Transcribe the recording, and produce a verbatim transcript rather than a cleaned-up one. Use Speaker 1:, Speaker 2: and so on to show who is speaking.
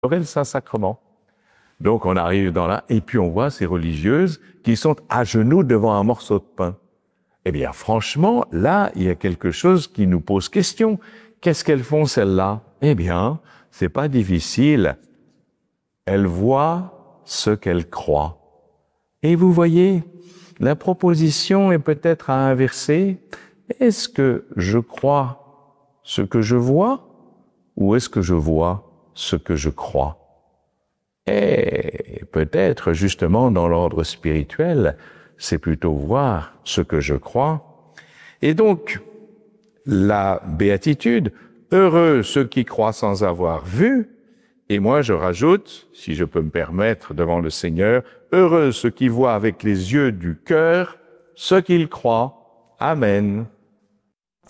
Speaker 1: le Saint-Sacrement. Donc on arrive dans là, et puis on voit ces religieuses qui sont à genoux devant un morceau de pain. Eh bien franchement, là, il y a quelque chose qui nous pose question. Qu'est-ce qu'elles font celles-là? Eh bien, c'est pas difficile. Elles voient ce qu'elles croient. Et vous voyez, la proposition est peut-être à inverser. Est-ce que je crois ce que je vois, ou est-ce que je vois ce que je crois? Et peut-être, justement, dans l'ordre spirituel, c'est plutôt voir ce que je crois. Et donc, la béatitude, heureux ceux qui croient sans avoir vu, et moi je rajoute, si je peux me permettre devant le Seigneur, heureux ceux qui voient avec les yeux du cœur ce qu'ils croient. Amen.